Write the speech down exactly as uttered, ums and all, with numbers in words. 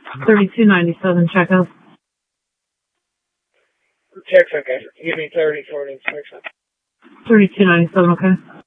thirty-two ninety-seven, check out. Check's okay. Give me thirty for an inspection. thirty-two ninety-seven, okay.